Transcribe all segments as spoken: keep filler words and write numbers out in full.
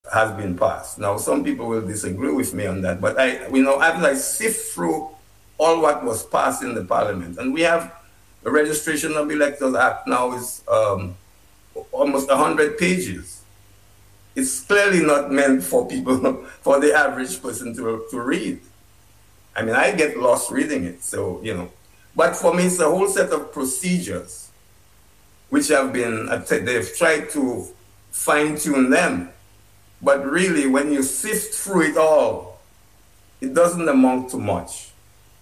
has been passed. Now, some people will disagree with me on that, but I, you know, as I sift through all what was passed in the parliament, and we have the Registration of Electors Act now is um, almost one hundred pages. It's clearly not meant for people, for the average person to, to read. I mean, I get lost reading it, so, you know. But for me, it's a whole set of procedures which have been, they've tried to fine-tune them. But really, when you sift through it all, it doesn't amount to much.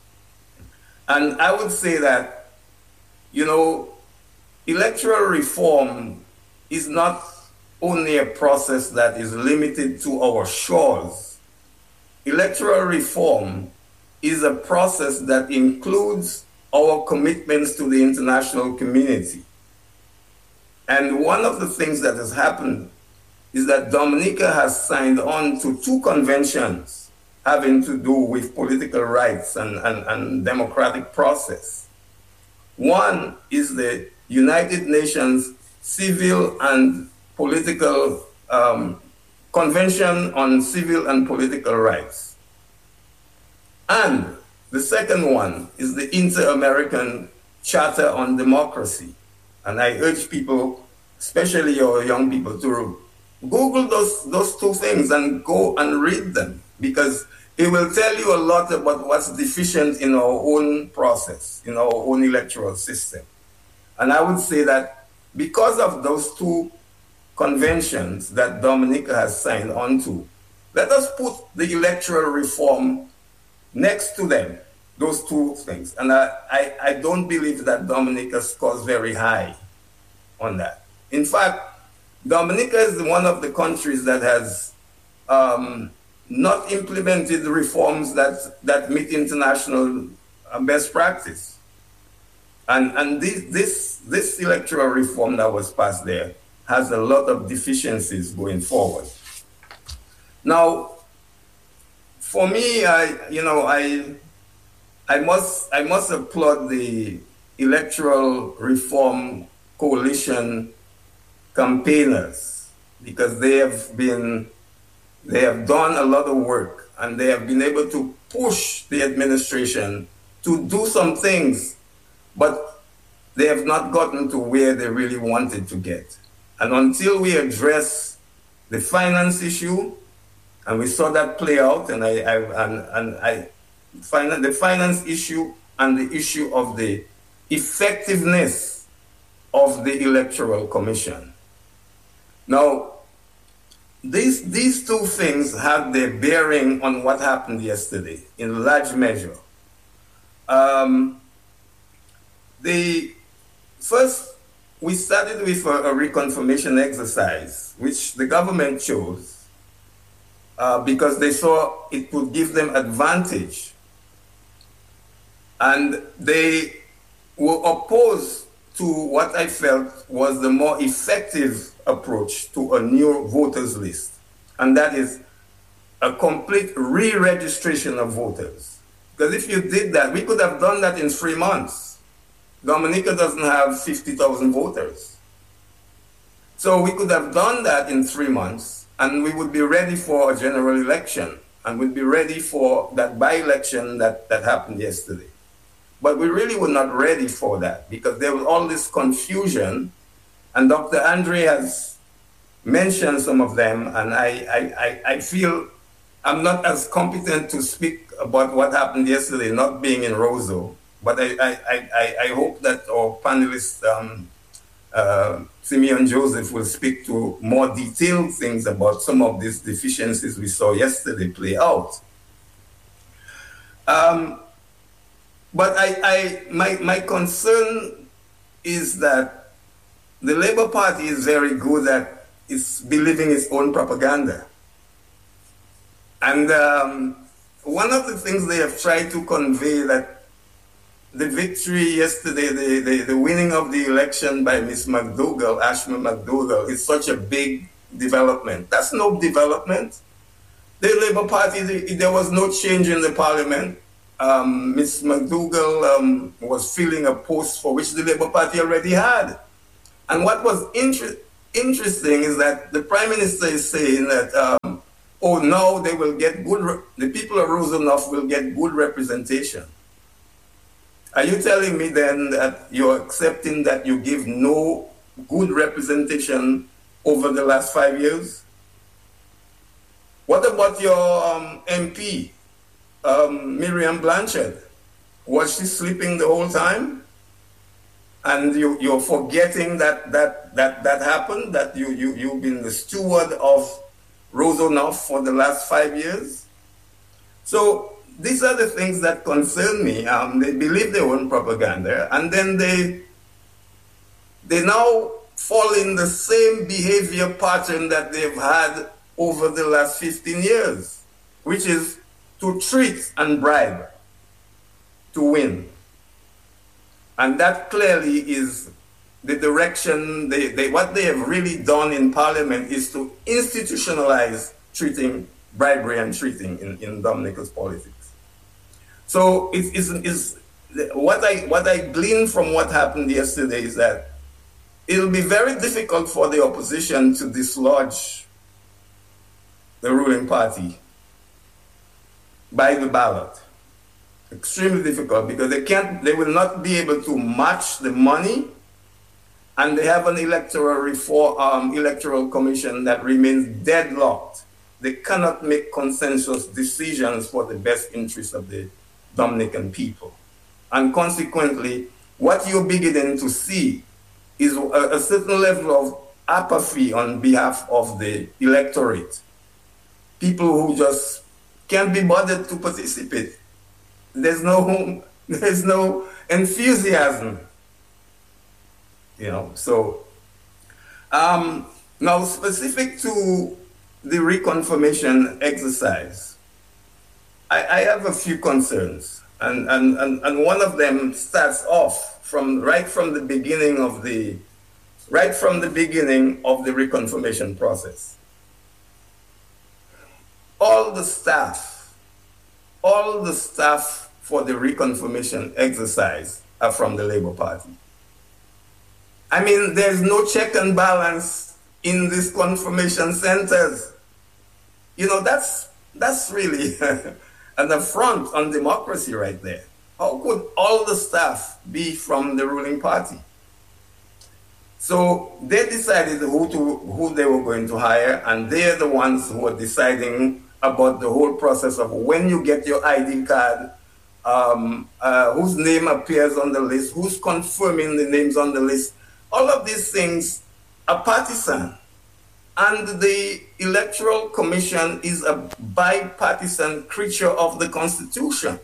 And I would say that, you know, electoral reform is not only a process that is limited to our shores. Electoral reform is a process that includes our commitments to the international community. And one of the things that has happened is that Dominica has signed on to two conventions having to do with political rights and, and, and democratic process. One is the United Nations Civil and Political um, Convention on Civil and Political Rights. And the second one is the Inter-American Charter on Democracy. And I urge people, especially your young people, to Google those, those two things and go and read them, because it will tell you a lot about what's deficient in our own process, in our own electoral system. And I would say that because of those two conventions that Dominica has signed on to, let us put the electoral reform next to them, those two things. And I, I, I don't believe that Dominica scores very high on that. In fact, Dominica is one of the countries that has um, not implemented the reforms that, that meet international best practice. And, and this, this, this electoral reform that was passed there has a lot of deficiencies going forward. Now, for me, I, you know, I, I must, I must applaud the Electoral Reform Coalition campaigners, because they have been, they have done a lot of work, and they have been able to push the administration to do some things, but they have not gotten to where they really wanted to get. And until we address the finance issue, and we saw that play out, and I, I and, and I, find the finance issue and the issue of the effectiveness of the Electoral Commission. Now, these, these two things have their bearing on what happened yesterday in large measure. Um, the first, we started with a, a reconfirmation exercise, which the government chose uh, because they saw it would give them advantage. And they were opposed to what I felt was the more effective approach to a new voters list. And that is a complete re-registration of voters. Because if you did that, we could have done that in three months. Dominica doesn't have fifty thousand voters. So we could have done that in three months, and we would be ready for a general election, and we'd be ready for that by-election that, that happened yesterday. But we really were not ready for that, because there was all this confusion, and Doctor Andre has mentioned some of them, and I, I, I, I feel I'm not as competent to speak about what happened yesterday, not being in Roseau. But I, I, I, I hope that our panelist, um, uh, Simeon Joseph, will speak to more detailed things about some of these deficiencies we saw yesterday play out. Um, but I, I, my, my concern is that the Labour Party is very good at its believing its own propaganda. And um, one of the things they have tried to convey that the victory yesterday, the, the, the winning of the election by Miss McDougall, Ashma McDougall, is such a big development. That's no development. The Labour Party, the, there was no change in the parliament. Um, Miss McDougall um, was filling a post for which the Labour Party already had. And what was inter interesting is that the Prime Minister is saying that, um, oh, now they will get good, re- the people of Rosenhof will get good representation. Are you telling me then that you're accepting that you give no good representation over the last five years? What about your um, M P, um, Miriam Blanchard? Was she sleeping the whole time? And you, you're forgetting that that that that happened, that you, you, you've been the steward of Rosenhof for the last five years? So these are the things that concern me. Um, they believe their own propaganda, and then they they now fall in the same behavior pattern that they've had over the last fifteen years, which is to treat and bribe to win. And that clearly is the direction, they, they, what they have really done in Parliament is to institutionalize treating, bribery and treating in, in Dominica's politics. So it is, is what I what I gleaned from what happened yesterday is that it'll be very difficult for the opposition to dislodge the ruling party by the ballot. Extremely difficult, because they can't, they will not be able to match the money, and they have an electoral reform, um, electoral commission that remains deadlocked. They cannot make consensus decisions for the best interest of the Dominican people. And consequently, what you're beginning to see is a, a certain level of apathy on behalf of the electorate. People who just can't be bothered to participate. There's no, there's no enthusiasm, you know. So um, now, specific to the reconfirmation exercise, I, I have a few concerns, and, and, and, and one of them starts off from right from the beginning of the right from the beginning of the reconfirmation process. All the staff, all the staff for the reconfirmation exercise are from the Labour Party. I mean, there's no check and balance in these confirmation centers. You know, that's that's really an affront on democracy right there. How could all the staff be from the ruling party? So they decided who to who they were going to hire, and they're the ones who are deciding about the whole process of when you get your I D card, um, uh, whose name appears on the list, who's confirming the names on the list. All of these things are partisan. And the Electoral Commission is a bipartisan creature of the Constitution.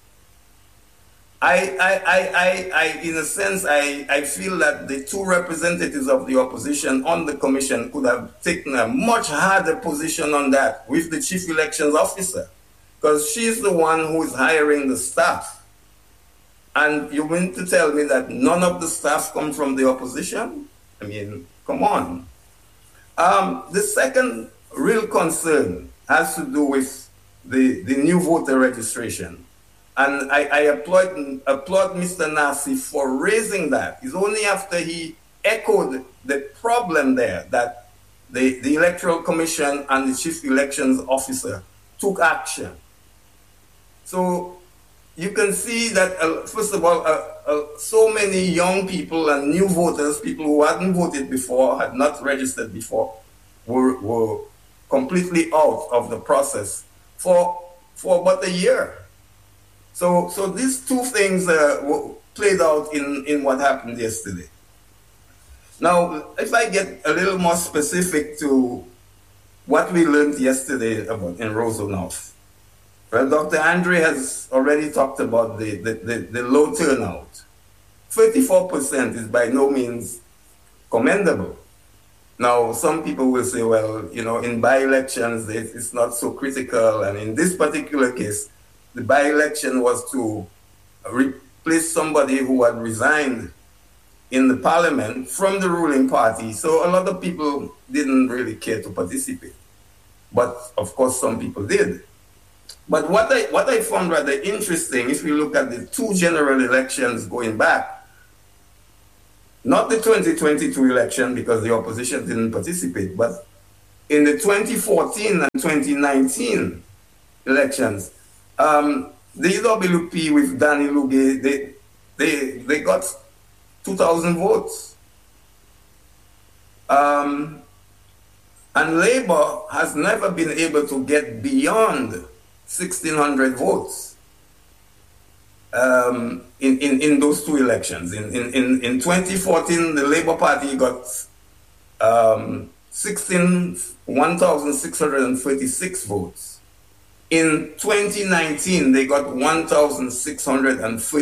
I, I, I, I, I in a sense, I, I feel that the two representatives of the opposition on the commission could have taken a much harder position on that with the chief elections officer, because she's the one who is hiring the staff. And you mean to tell me that none of the staff come from the opposition? I mean, come on. Um, the second real concern has to do with the, the new voter registration. And I, I applaud, applaud Mister Nasi for raising that. It's only after he echoed the problem there that the, the Electoral Commission and the Chief Elections Officer took action. So you can see that, uh, first of all, uh, uh, so many young people and new voters, people who hadn't voted before, had not registered before, were, were completely out of the process for, for about a year. So, so these two things uh, were played out in, in what happened yesterday. Now, if I get a little more specific to what we learned yesterday about in Rosenhof, well, Doctor Andre has already talked about the, the, the, the low turnout. thirty-four percent is by no means commendable. Now, some people will say, well, you know, in by-elections, it's not so critical. And in this particular case, the by-election was to replace somebody who had resigned in the parliament from the ruling party. So a lot of people didn't really care to participate. But of course, some people did. But what I, what I found rather interesting, if we look at the two general elections going back, not the twenty twenty-two election because the opposition didn't participate, but in the twenty fourteen and twenty nineteen elections, um, the E W P with Danny Luge, they, they, they got two thousand votes. Um, and Labour has never been able to get beyond sixteen hundred votes um, in, in, in those two elections. In, in, in, in twenty fourteen, the Labour Party got um, one thousand six hundred thirty-six votes. In twenty nineteen, they got one thousand six hundred thirty.